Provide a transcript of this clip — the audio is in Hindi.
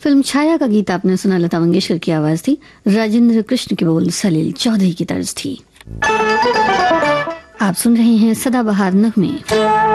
फिल्म छाया का गीत आपने सुना, लता मंगेशकर की आवाज थी, राजेंद्र कृष्ण के बोल सलील चौधरी की तर्ज थी। आप सुन रहे हैं सदाबहार नगमे।